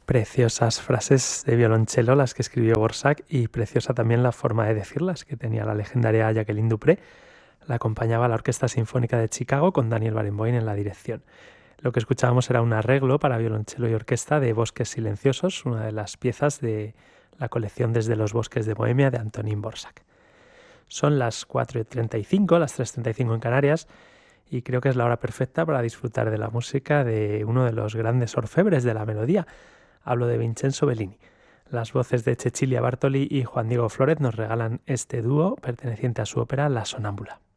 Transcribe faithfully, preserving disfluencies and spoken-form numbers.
Preciosas frases de violonchelo las que escribió Borsak y preciosa también la forma de decirlas que tenía la legendaria Jacqueline Dupré. La acompañaba la Orquesta Sinfónica de Chicago con Daniel Barenboim en la dirección. Lo que escuchábamos era un arreglo para violonchelo y orquesta de Bosques Silenciosos, una de las piezas de la colección Desde los Bosques de Bohemia de Antonín Dvořák. Son las cuatro y treinta y cinco, las tres y treinta y cinco en Canarias, y creo que es la hora perfecta para disfrutar de la música de uno de los grandes orfebres de la melodía. Hablo de Vincenzo Bellini. Las voces de Cecilia Bartoli y Juan Diego Flórez nos regalan este dúo perteneciente a su ópera La Sonámbula.